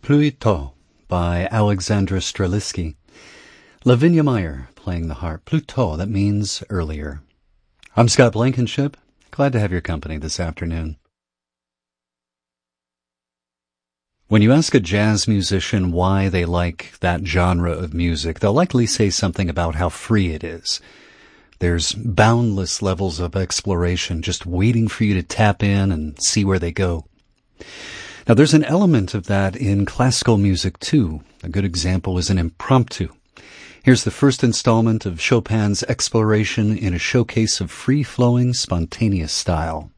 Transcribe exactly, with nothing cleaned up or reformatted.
Plus tôt by Alexandra Strelitzky. Lavinia Meyer playing the harp. Plus tôt, that means earlier. I'm Scott Blankenship. Glad to have your company this afternoon. When you ask a jazz musician why they like that genre of music, they'll likely say something about how free it is. There's boundless levels of exploration just waiting for you to tap in and see where they go. Now, there's an element of that in classical music, too. A good example is an impromptu. Here's the first installment of Chopin's exploration in a showcase of free-flowing, spontaneous style.